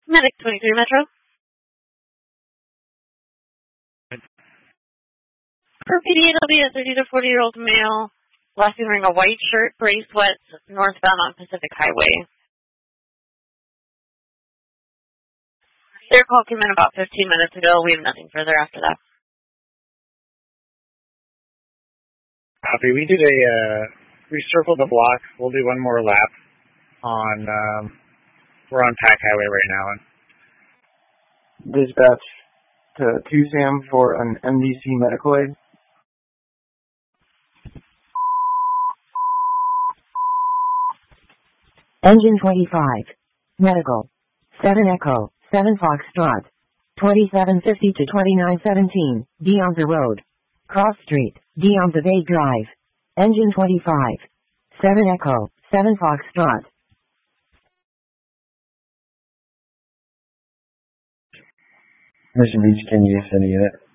Medic 23 Metro. For PD, it'll be a 30 to 40-year-old male, last seen wearing a white shirt, gray sweats, northbound on Pacific Highway. Their call came in about 15 minutes ago. We have nothing further after that. Copy. We circled the block. We'll do one more lap we're on Pack Highway right now. Dispatch to 2 Sam for an MDC medical aid. Engine 25. Medical. 7 Echo, 7 Foxtrot. 2750 to 2917, Deonza Road. Cross Street, Deonza Bay Drive. Engine 25. 7 Echo, 7 Foxtrot. Mission Beach, can you send a unit?